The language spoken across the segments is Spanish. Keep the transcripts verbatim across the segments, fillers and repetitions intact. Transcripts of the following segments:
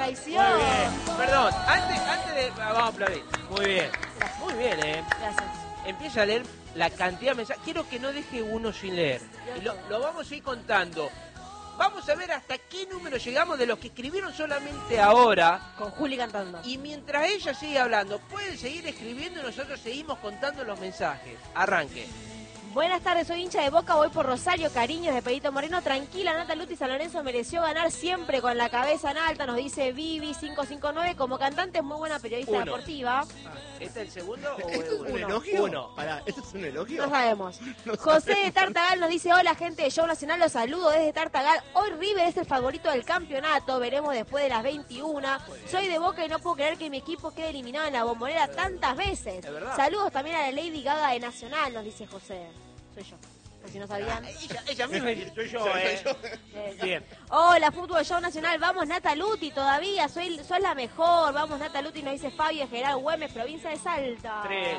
traición. Muy bien. Perdón, antes, antes de... Vamos a aplaudir. Muy bien. Muy bien, ¿eh? Gracias. Empieza a leer la cantidad de mensajes. Quiero que no deje uno sin leer. Y lo, lo vamos a ir contando. Vamos a ver hasta qué número llegamos de los que escribieron solamente ahora. Con Juli cantando. Y mientras ella sigue hablando, pueden seguir escribiendo y nosotros seguimos contando los mensajes. Arranque. Buenas tardes, soy hincha de Boca, voy por Rosario, cariños de Pedrito Moreno. Tranquila, Nata Luti San Lorenzo mereció ganar siempre con la cabeza en alta, nos dice Vivi cinco cinco nueve. Como cantante es muy buena periodista Uno. deportiva. ¿Este es el segundo o ¿Esto es un uno? elogio? Uno. Pará, ¿esto es un elogio? No sabemos. No José de sabemos. Tartagal nos dice, hola gente de Show Nacional, los saludo desde Tartagal. Hoy River es el favorito del campeonato, veremos después de las veintiuna. Soy de Boca y no puedo creer que mi equipo quede eliminado en la Bombonera tantas veces. Es verdad. Saludos también a la Lady Gaga de Nacional, nos dice José. Soy yo, por si no sabían. Ella, ella misma dice, soy yo, Soy ¿eh? yo. Eh, Bien. Hola, Fútbol Show Nacional, vamos Nata Luti todavía, soy, sos la mejor, vamos Nata Luti, nos dice Fabio General Güemes, provincia de Salta. Tres.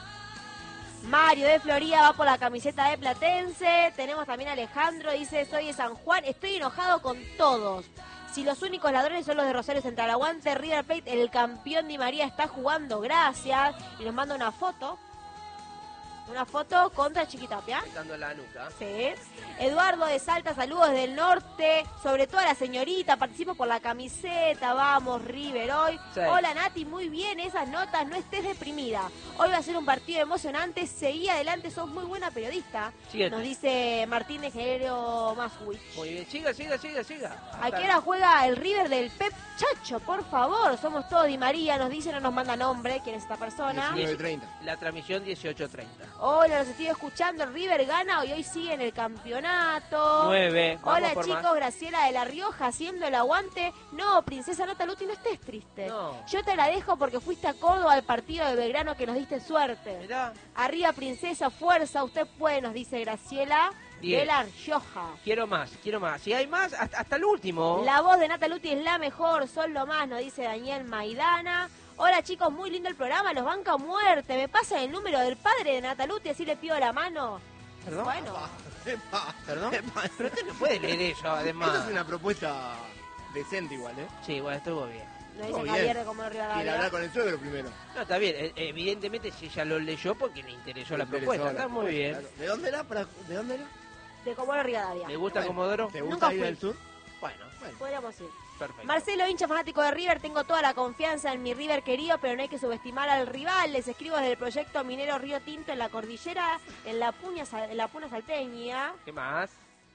Mario de Florida va por la camiseta de Platense. Tenemos también a Alejandro, dice, soy de San Juan, estoy enojado con todos. Si los únicos ladrones son los de Rosario Central, aguante River Plate, el campeón Di María está jugando, gracias. Y nos manda una foto. Una foto contra Chiquitapia. Dando la nuca. Sí. Eduardo de Salta, saludos del norte. Sobre todo a la señorita, participo por la camiseta. Vamos, River, hoy. Sí. Hola, Nati, muy bien esas notas, no estés deprimida. Hoy va a ser un partido emocionante. Seguí adelante, sos muy buena periodista. Siete. Nos dice Martín de Ingeniero Maswich. Muy bien, siga, siga, siga, siga. ¿A qué hora juega el River del Pep Chacho? Por favor, somos todos Di María. Nos dice, no nos manda nombre. ¿Quién es esta persona? diecinueve treinta. La transmisión dieciocho treinta. Hola, los estoy escuchando. El River gana y hoy sigue en el campeonato. Nueve. Vamos Hola por chicos, más. Graciela de La Rioja haciendo el aguante. No, princesa Nata Luti, no estés triste. No. Yo te la dejo porque fuiste a Córdoba al partido de Belgrano que nos diste suerte. Mirá. Arriba, princesa, fuerza, usted puede, nos dice Graciela Diez. de La Rioja. Quiero más, quiero más. Si hay más, hasta, hasta el último. La voz de Nata Luti es la mejor, son lo más, nos dice Daniel Maidana. Hola chicos, muy lindo el programa, los banca a muerte. ¿Me pasa el número del padre de Nata Luti así le pido la mano? ¿Perdón? Bueno, Epa. ¿Perdón? Epa. Pero usted no puede leer eso, además. Esta es una propuesta decente igual, ¿eh? Sí, bueno, estuvo bien. nos Todo dice bien. Javier de Comodoro Quiere Rivadavia. hablar con el suegro primero. No, está bien. eh, Evidentemente, si ella lo leyó porque le interesó la Le interesó propuesta. la Está muy propuesta, bien. claro. ¿De dónde era? Para- ¿De dónde era? De Comodoro Rivadavia. ¿Le gusta Bueno, Comodoro? ¿Te Nunca gusta ir fui. al sur? Bueno, Bueno. Podríamos ir. perfecto. Marcelo, hincha fanático de River, tengo toda la confianza en mi River querido, pero no hay que subestimar al rival. Les escribo desde el proyecto minero Río Tinto en la cordillera, en la, Puña, Sal- en la Puna Salteña. ¿Qué más?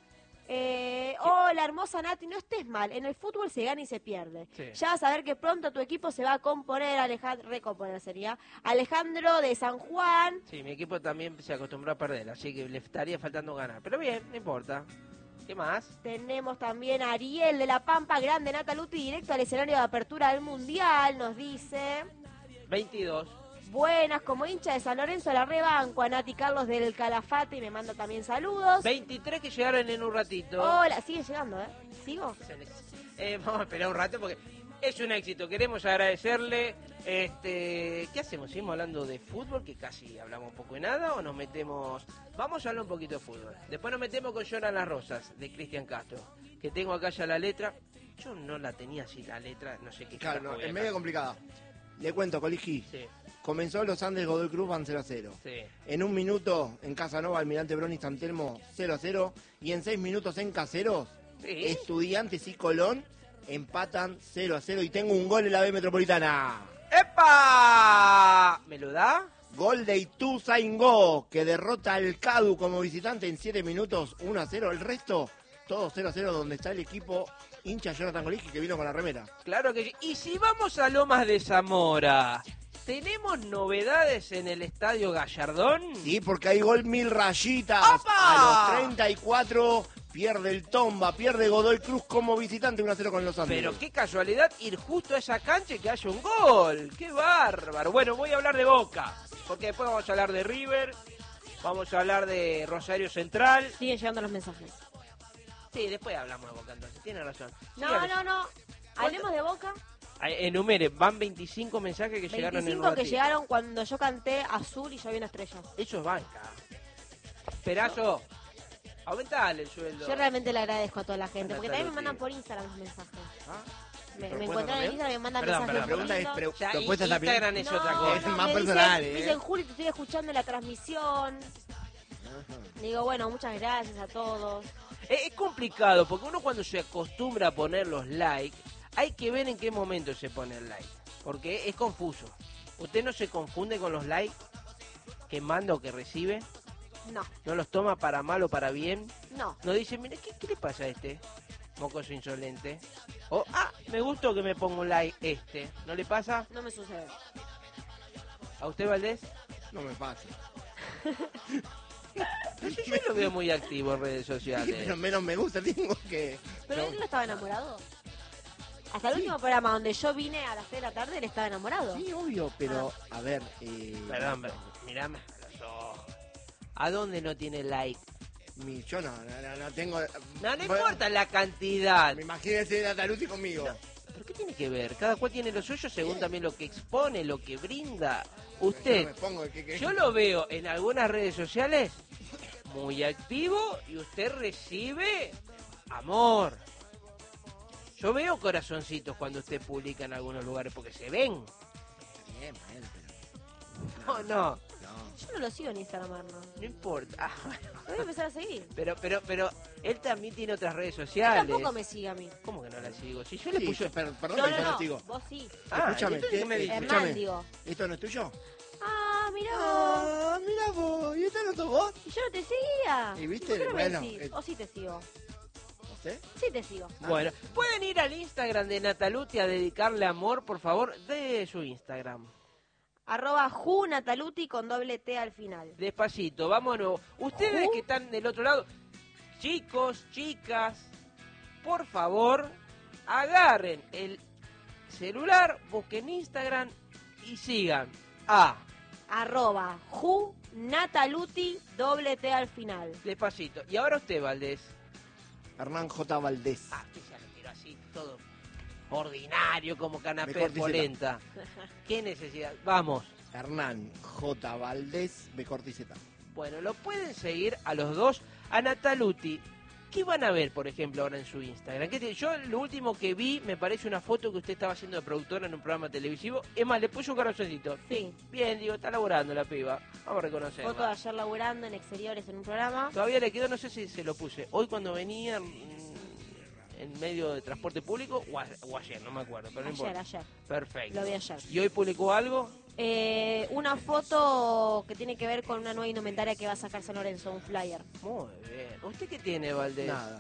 Eh, hola, hermosa Nati, no estés mal. En el fútbol se gana y se pierde. Sí. Ya vas a ver que pronto tu equipo se va a componer, Alejandro, recomponer sería. Alejandro de San Juan. Sí, mi equipo también se acostumbró a perder, así que le estaría faltando ganar. Pero bien, no importa. ¿Qué más? Tenemos también a Ariel de La Pampa, grande Nata Luti, directo al escenario de apertura del Mundial, nos dice. veintidós. Buenas, como hincha de San Lorenzo la rebanco a Nati Carlos del Calafate y me manda también saludos. veintitrés que llegaron en un ratito. Hola, sigue llegando, ¿eh? ¿Sigo? Eh, vamos a esperar un rato porque es un éxito. Queremos agradecerle. Este, ¿qué hacemos? ¿Seguimos hablando de fútbol? Que casi hablamos un poco de nada. ¿O nos metemos? Vamos a hablar un poquito de fútbol. Después nos metemos con Lloran las Rosas, de Cristian Castro. Que tengo acá ya la letra. Yo no la tenía así la letra. No sé qué Claro, carajo no, voy es acá. medio complicada. Le cuento, Coligi. Sí, Comenzó los Andes Godoy Cruz, van cero a cero. sí. En un minuto en Casanova, Almirante Bronis, San Telmo cero a cero. Y en seis minutos en Caseros, Sí. Estudiantes y Colón empatan cero a cero. Y tengo un gol en la B Metropolitana. ¡Epa! ¿Me lo da? Gol de Ituzaingó, que derrota al Cadu como visitante en siete minutos, uno a cero. El resto, todo cero a cero, donde está el equipo hincha Jonathan Coligi, que vino con la remera. Claro que sí. Y si vamos a Lomas de Zamora, ¿tenemos novedades en el Estadio Gallardón? Sí, porque hay gol mil rayitas. ¡Opa! A los treinta y cuatro pierde el Tomba, pierde Godoy Cruz como visitante, uno a cero con los Andes. Pero qué casualidad ir justo a esa cancha y que haya un gol. ¡Qué bárbaro! Bueno, voy a hablar de Boca, porque después vamos a hablar de River, vamos a hablar de Rosario Central. Siguen llegando los mensajes. Sí, después hablamos de Boca entonces, tiene razón. No, Sígame. no, no. Hablemos de Boca. Ay, enumere, van veinticinco mensajes que llegaron en un veinticinco que ratito. llegaron cuando yo canté Azul y yo vi una estrella. Eso es banca. Perazo, aumentale el sueldo. Yo realmente le agradezco a toda la gente, Hola, porque también me Taruti. mandan por Instagram los mensajes. ¿Ah? Me, me ¿Propuesta encontraron en también? Instagram y me mandan Perdón, mensajes La pregunta es, muy pre- lindos. Ya, propuestas y- también. Instagram es No, otra no, cosa. Es más me personal, dicen, ¿eh? me dicen, Juli, te estoy escuchando la transmisión. Digo, bueno, muchas gracias a todos. Es, es complicado porque uno cuando se acostumbra a poner los likes, hay que ver en qué momento se pone el like. Porque es confuso. ¿Usted no se confunde con los likes que manda o que recibe? No, ¿No los toma para mal o para bien? no. ¿No dice, mire, ¿qué, qué le pasa a este? Mocoso insolente. O, ah, me gustó que me ponga un like este. ¿No le pasa? No me sucede. ¿A usted, Valdés? No me pasa. No sé, yo lo veo muy activo en redes Pero sociales. menos me gusta tengo que... ¿Pero no. él no estaba enamorado? Hasta el último programa donde yo vine a las tres de la tarde, él estaba enamorado. Sí, obvio, pero a ver... Eh, Perdón, pero mirame a los ojos. ¿A dónde no tiene like? mi- yo no, no, no, no tengo... No, no Bueno, importa la cantidad. Me imagínese Nataluti conmigo. ¿Pero qué tiene que ver? Cada cual tiene lo suyo según también lo que expone, lo que brinda. Yo Usted, me pongo que, que- yo lo veo en algunas redes sociales muy activo y usted recibe amor. Yo veo corazoncitos cuando usted publica en algunos lugares porque se ven. Bien, Mael, pero... No, no, No. Yo no lo sigo en Instagram, Arno. no importa. Ah, bueno. Lo voy a empezar a seguir. Pero, pero, pero él también tiene otras redes Él sociales. tampoco me sigue a mí. ¿Cómo que no la sigo? Si yo le Sí, puse... per- perdón, No, pero yo no, no no. sigo. Vos sí. Ah, Escúchame, entonces, ¿qué me ¿qué- dice? Hernán, escúchame. digo. ¿Esto no es tuyo? Ah, mirá vos. Ah, mira vos, ¿y esto no sos vos? Y yo no te seguía. ¿Y viste? ¿Por qué no me Bueno, decís? eh. O sí te sigo. ¿Usted? Sí te sigo. Bueno, pueden ir al Instagram de Nataluti a dedicarle amor, por favor, de su Instagram. Arroba Ju Nataluti con doble T al final. Despacito, vámonos. Ustedes Ju. que están del otro lado, chicos, chicas, por favor, agarren el celular, busquen Instagram y sigan a Arroba Ju Nataluti doble T al final. Despacito. Y ahora usted, Valdés. Hernán J. Valdés. Ah, que ya lo quiero así, todo ordinario como canapé Mejor de dísela. polenta. ¿Qué necesidad? Vamos. Hernán J. Valdés, B corticeta. Bueno, lo pueden seguir a los dos, a Nataluti. ¿Qué van a ver, por ejemplo, ahora en su Instagram? ¿Qué te- Yo lo último que vi me parece una foto que usted estaba haciendo de productora en un programa televisivo. Es más, le puso un corazoncito. Sí. Bien, digo, está laburando la piba. Vamos a reconocerla. Foto de ayer laburando en exteriores en un programa. Todavía le quedó, no sé si se lo puse. Hoy cuando venía mm, en medio de transporte público o, a- o ayer, no me acuerdo, pero no Ayer, importa. ayer. Perfecto. Lo vi ayer. ¿Y hoy publicó algo? Eh, una foto que tiene que ver con una nueva indumentaria que va a sacar San Lorenzo, un flyer. Muy bien. ¿Usted qué tiene, Valdés? Nada.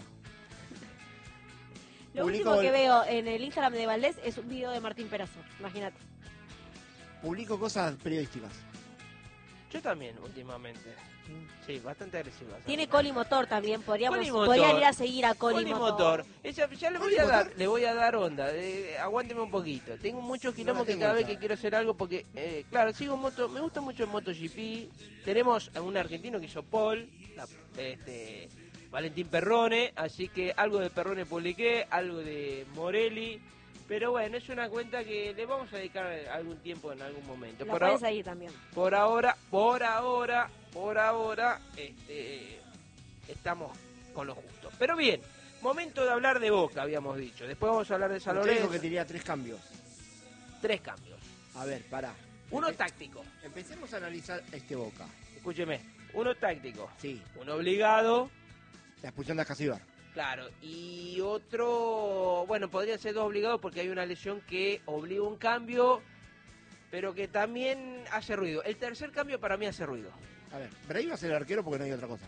Lo Publico último que el- veo en el Instagram de Valdés es un video de Martín Perazo, imagínate. Publico cosas periodísticas. Yo también, últimamente. Sí, bastante agresiva. Tiene Coli Motor también, podríamos, Coli Motor. podrían ir a seguir a Coli, Coli Motor. Motor. Ella- ya le voy Coli a Motor. dar, le voy a dar onda. eh, aguánteme un poquito. Tengo muchos kilómetros que tengo cada vez esa. que quiero hacer algo porque, eh, claro, sigo moto, me gusta mucho el MotoGP. Tenemos a un argentino que hizo Paul, la- este, Valentín Perrone, así que algo de Perrone publiqué, algo de Morelli. Pero bueno, es una cuenta que le vamos a dedicar algún tiempo en algún momento. Lo Por, puedes ahora- seguir también. por ahora, por ahora, por ahora, este, estamos con lo justo. Pero bien, momento de hablar de Boca, habíamos dicho. Después vamos a hablar de San Usted dijo Lorenzo. que tenía tres cambios. Tres cambios. A ver, pará. Uno Empe- táctico, Empecemos a analizar este Boca. escúcheme. Uno táctico, Sí, uno obligado, la expulsión de Acasibar. claro. Y otro, bueno, podría ser dos obligados porque hay una lesión que obliga un cambio, pero que también hace ruido. El tercer cambio para mí hace ruido. A ver, Bray va a ser el arquero porque no hay otra cosa.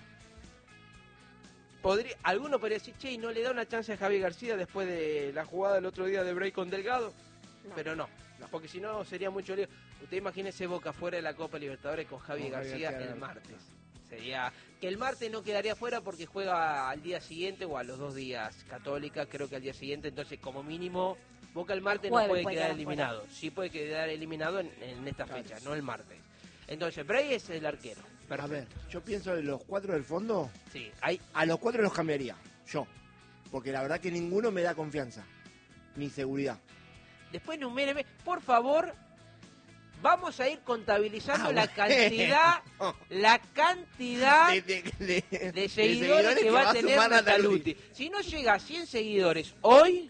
Podría, alguno podría decir, che, ¿y no le da una chance a Javier García después de la jugada del otro día de Bray con Delgado? No. Pero no, porque si no sería mucho lío. Usted imagínese Boca fuera de la Copa Libertadores con Javier Con Javier García García, el claro. martes. Sería que el martes no quedaría fuera porque juega al día siguiente o a los dos días Católica, creo que al día siguiente, entonces como mínimo Boca el martes no Jueves puede puede quedar quedar eliminado. Sí puede quedar eliminado en, en esta Claro. fecha, no el martes. Entonces Bray es el arquero. A Perfecto. ver, yo pienso en los cuatro del fondo, Sí, hay a los cuatro los cambiaría, yo. Porque la verdad que ninguno me da confianza, ni seguridad. Después numéreme, por favor, vamos a ir contabilizando Ah, la bueno. cantidad, la cantidad De, de- de- de seguidores que va a tener sumar Nataluti. Si no llega a cien seguidores hoy,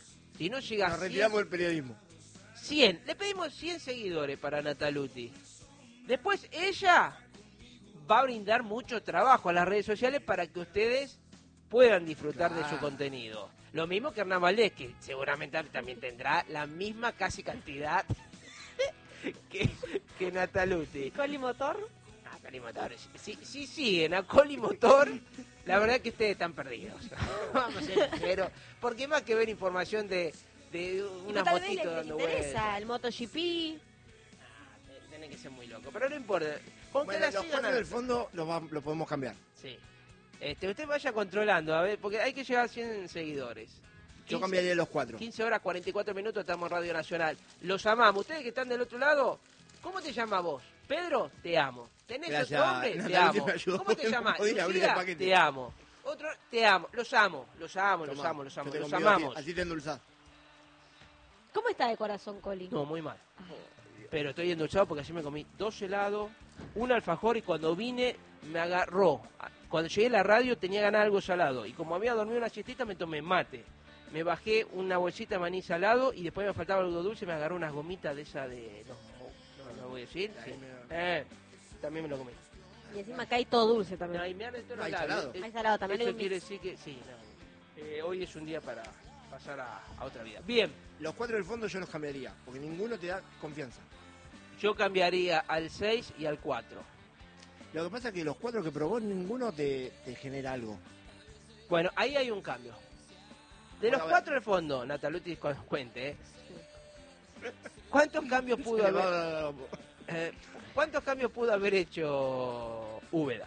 Si no llega Nos a cien, retiramos del periodismo. cien, le pedimos cien seguidores para Nataluti. Después ella va a brindar mucho trabajo a las redes sociales para que ustedes puedan disfrutar Claro. de su contenido. Lo mismo que Hernán Valdés, que seguramente también tendrá la misma casi cantidad que, que Nataluti. Coli Motor. Ah, Coli Motor. Si, si siguen a Coli Motor, la verdad que ustedes están perdidos. Vamos a ser sinceros. Porque más que ver información de, de Y una tal vez motito les, les dando interesa vueltas. el MotoGP. Tiene que ser muy loco. Pero no importa. Con que Bueno, la los sigan cuatro a- del fondo los, va- los podemos cambiar. Sí. Este, usted vaya controlando, a ver, porque hay que llegar a cien seguidores. Yo quince cambiaría los cuatro. quince horas, cuarenta y cuatro minutos, estamos en Radio Nacional. Los llamamos. Ustedes que están del otro lado, ¿cómo te llamas vos? Pedro, te amo. ¿Tenés Gracias, otro nombre? Te Natalia, amo. me ayudó ¿Cómo te porque no llamas? podía abrir el Lucía, paquete. te amo. Otro, te amo. Los amo, los amo, los Tomá, amo, los amo, yo te los convido así- amamos. Así te endulzás. ¿Cómo está de corazón, Coli? No, muy mal. Pero estoy endulzado porque así me comí dos helados, un alfajor y cuando vine me agarró. Cuando llegué a la radio tenía ganas de algo salado y como había dormido una siestita me tomé mate. Me bajé una bolsita de maní salado y después me faltaba algo dulce y me agarró unas gomitas de esa de... No, no, no voy a decir. Sí. Eh, también me lo comí. Y encima acá hay todo dulce también. No, y me han hecho los Hay labios. salado. Eh, Hay salado también. Eso hay un quiere mix. decir que sí, no. Eh, hoy es un día para pasar a, a otra vida. Bien, Los cuatro del fondo yo los cambiaría, porque ninguno te da confianza. yo cambiaría al seis y al cuatro. Lo que pasa es que los cuatro que probó, ninguno te, te genera algo. Bueno, ahí hay un cambio. De Bueno, los a ver. cuatro del fondo, Nataluti cu- cuente, ¿eh? ¿Cuántos cambios pudo Se le haber, va- eh, ¿cuántos cambios pudo haber hecho Úbeda?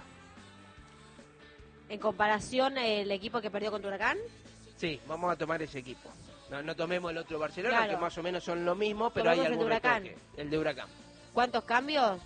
En comparación, el equipo que perdió contra Huracán. Sí, vamos a tomar ese equipo. No, no tomemos el otro Barcelona, Claro. que más o menos son lo mismo, pero hay Tomemos el de algún Huracán. retoque. El de Huracán. ¿Cuántos cambios?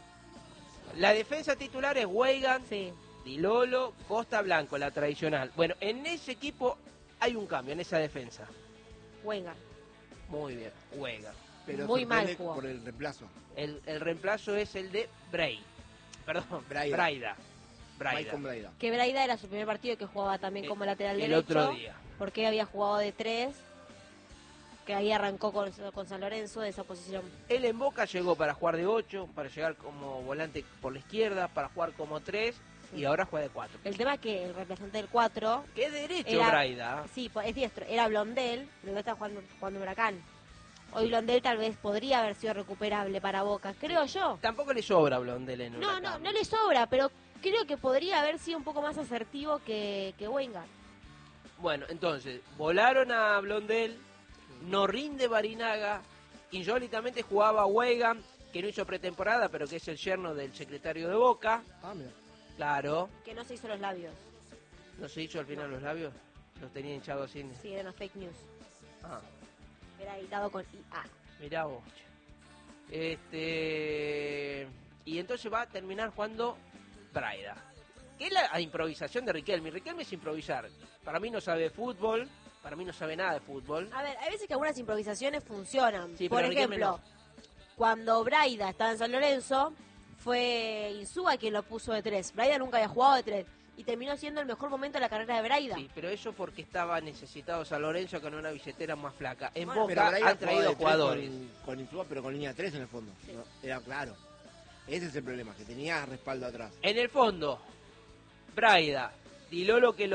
La defensa titular es Weigan, Sí. Di Lolo, Costa Blanco, la tradicional. Bueno, en ese equipo hay un cambio, en esa defensa. Wenga. Muy bien, Weigan. Pero Muy mal sorprende jugó. por el reemplazo. El, el reemplazo es el de Bray. Perdón, Braida. Braida. Braida. Maicon Braida. Que Braida era su primer partido que jugaba también como lateral El derecho. otro día. Porque había jugado de tres. Que ahí arrancó con, con San Lorenzo de esa posición. Él en Boca llegó para jugar de ocho, para llegar como volante por la izquierda, para jugar como tres y ahora juega de cuatro. El tema es que el reemplazante del cuatro, ¿Qué derecho, Era- Braida? sí, pues, es diestro, era Blondel, pero no está jugando, jugando en Huracán. Hoy Blondel tal vez podría haber sido recuperable para Boca, creo yo. Tampoco le sobra Blondel en No, Huracán. no, no le sobra, pero creo que podría haber sido un poco más asertivo que, que Wenga. Bueno, entonces, volaron a Blondel, no rinde Barinaga, insólitamente jugaba Weigan, que no hizo pretemporada, pero que es el yerno del secretario de Boca. Ah, mira. Claro, Que no se hizo los labios. no se hizo al final los labios, los tenía hinchados así. Sí, eran los fake news. Ah. Era editado con I A. Mirá vos. che. Este. Y entonces va a terminar jugando Braida. Que es la improvisación de Riquelme. Riquelme es improvisar. Para mí no sabe de fútbol. Para mí no sabe nada de fútbol. A ver, hay veces que algunas improvisaciones funcionan. Sí, Por pero Riquelme ejemplo, cuando Braida estaba en San Lorenzo, fue Insúa quien lo puso de tres. Braida nunca había jugado de tres. Y terminó siendo el mejor momento de la carrera de Braida. Sí, pero eso porque estaba necesitado San Lorenzo con una billetera más flaca. En Bueno, Pero Boca Braida han traído jugaba de tres jugadores. Con, con Insúa, pero con línea tres en el fondo. Sí. ¿no? Era claro. Ese es el problema, que tenía respaldo atrás. En el fondo, Braida, Di Lolo que lo